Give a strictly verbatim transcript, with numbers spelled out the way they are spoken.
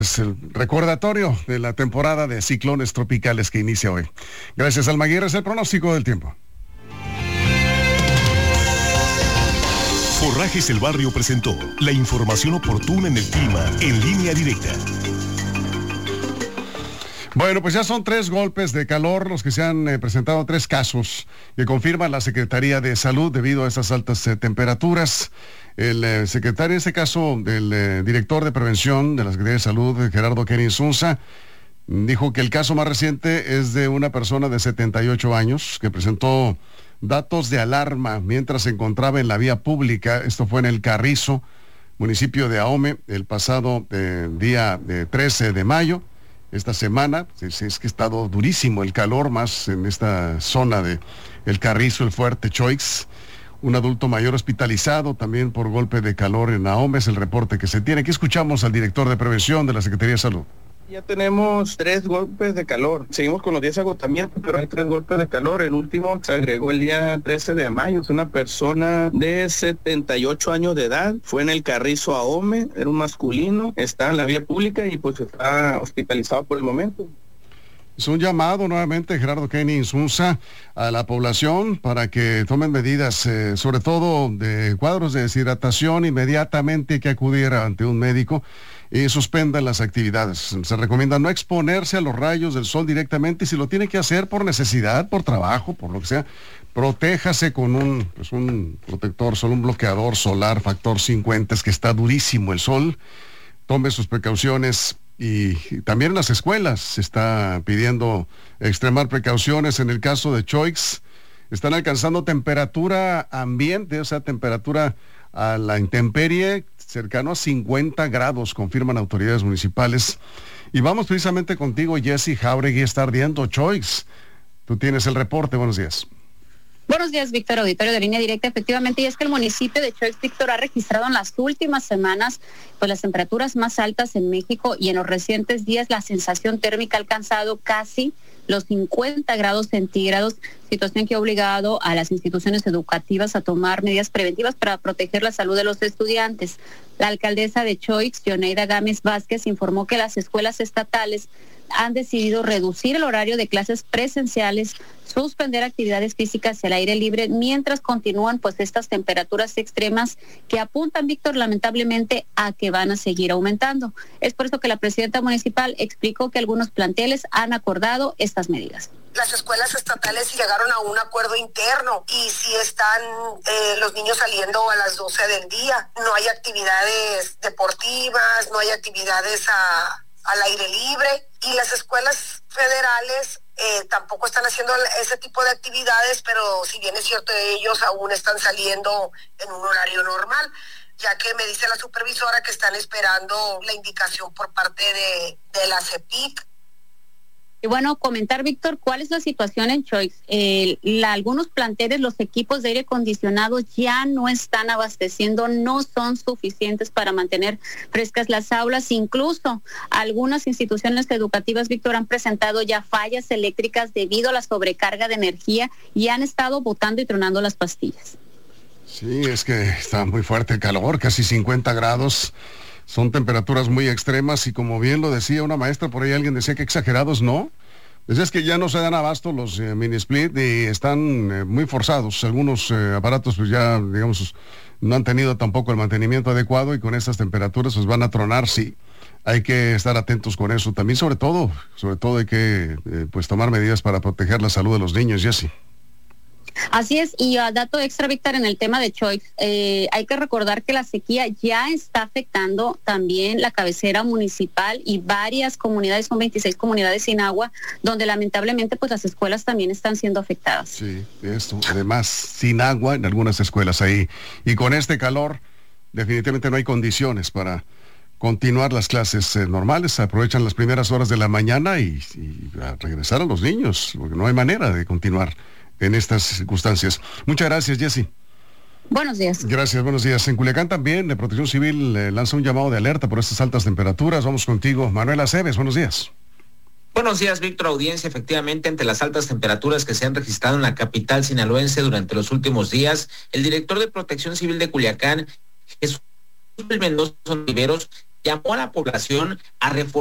Es el recordatorio de la temporada de ciclones tropicales que inicia hoy. Gracias, Alma Aguirre, es el pronóstico del tiempo. Forrajes El Barrio presentó la información oportuna en el clima en Línea Directa. Bueno, pues ya son tres golpes de calor los que se han eh, presentado, tres casos que confirma la Secretaría de Salud debido a estas altas eh, temperaturas. El eh, secretario, en este caso, el eh, director de prevención de la Secretaría de Salud, Gerardo Kenny Insunza, dijo que el caso más reciente es de una persona de setenta y ocho años que presentó datos de alarma mientras se encontraba en la vía pública. Esto fue en El Carrizo, municipio de Ahome, el pasado eh, día de trece de mayo. Esta semana, es, es que ha estado durísimo el calor, más en esta zona de El Carrizo, El Fuerte, Choix. Un adulto mayor hospitalizado también por golpe de calor en Ahome, es el reporte que se tiene. Aquí escuchamos al director de prevención de la Secretaría de Salud. Ya tenemos tres golpes de calor. Seguimos con los diez agotamientos, pero hay tres golpes de calor. El último se agregó el día trece de mayo. Es una persona de setenta y ocho años de edad. Fue en El Carrizo, Ahome. Era un masculino. Está en la vía pública y pues está hospitalizado por el momento. Es un llamado nuevamente, Gerardo Kenny Insunza, a la población para que tomen medidas, eh, sobre todo de cuadros de deshidratación. Inmediatamente hay que acudir ante un médico y suspendan las actividades. Se recomienda no exponerse a los rayos del sol directamente, y si lo tiene que hacer por necesidad, por trabajo, por lo que sea, protéjase con un, pues un protector solar, un bloqueador solar factor cincuenta, es que está durísimo el sol. Tome sus precauciones. Y también en las escuelas se está pidiendo extremar precauciones. En el caso de Choix, están alcanzando temperatura ambiente, o sea, temperatura a la intemperie, cercano a cincuenta grados, confirman autoridades municipales. Y vamos precisamente contigo, Jessy Jauregui, está ardiendo Choix. Tú tienes el reporte, buenos días. Buenos días, Víctor, auditorio de Línea Directa. Efectivamente, y es que el municipio de Choix, Víctor, ha registrado en las últimas semanas pues las temperaturas más altas en México, y en los recientes días la sensación térmica ha alcanzado casi los cincuenta grados centígrados, situación que ha obligado a las instituciones educativas a tomar medidas preventivas para proteger la salud de los estudiantes. La alcaldesa de Choix, Yoneida Gámez Vázquez, informó que las escuelas estatales han decidido reducir el horario de clases presenciales, suspender actividades físicas al aire libre, mientras continúan pues estas temperaturas extremas que apuntan, Víctor, lamentablemente a que van a seguir aumentando. Es por eso que la presidenta municipal explicó que algunos planteles han acordado estas medidas. Las escuelas estatales llegaron a un acuerdo interno, y si están eh, los niños saliendo a las doce del día, no hay actividades deportivas, no hay actividades a, al aire libre, y las escuelas federales eh, tampoco están haciendo ese tipo de actividades, pero si bien es cierto, ellos aún están saliendo en un horario normal, ya que me dice la supervisora que están esperando la indicación por parte de, de la CEPIC. Y bueno, comentar, Víctor, cuál es la situación en Choix. Eh, la, algunos planteles, los equipos de aire acondicionado ya no están abasteciendo, no son suficientes para mantener frescas las aulas. Incluso algunas instituciones educativas, Víctor, han presentado ya fallas eléctricas debido a la sobrecarga de energía y han estado botando y tronando las pastillas. Sí, es que está muy fuerte el calor, casi cincuenta grados. Son temperaturas muy extremas, y como bien lo decía una maestra, por ahí alguien decía que exagerados, ¿no? Pues es que ya no se dan abasto los eh, mini split y están eh, muy forzados. Algunos eh, aparatos pues ya, digamos, no han tenido tampoco el mantenimiento adecuado, y con estas temperaturas pues van a tronar, sí. Hay que estar atentos con eso. También sobre todo, sobre todo hay que eh, pues tomar medidas para proteger la salud de los niños, Jessy. Así es, y a dato extra, Víctor, en el tema de Choix, eh, hay que recordar que la sequía ya está afectando también la cabecera municipal y varias comunidades, son veintiséis comunidades sin agua, donde lamentablemente pues las escuelas también están siendo afectadas. Sí, esto, además, sin agua en algunas escuelas ahí, y con este calor definitivamente no hay condiciones para continuar las clases eh, normales. Aprovechan las primeras horas de la mañana y, y a regresar a los niños, porque no hay manera de continuar en estas circunstancias. Muchas gracias, Jessy. Buenos días. Gracias, buenos días. En Culiacán también, la Protección Civil eh, lanza un llamado de alerta por estas altas temperaturas. Vamos contigo, Manuel Aceves, buenos días. Buenos días, Víctor, audiencia. Efectivamente, ante las altas temperaturas que se han registrado en la capital sinaloense durante los últimos días, el director de Protección Civil de Culiacán, Jesús Mendoza Oliveros, llamó a la población a reforzar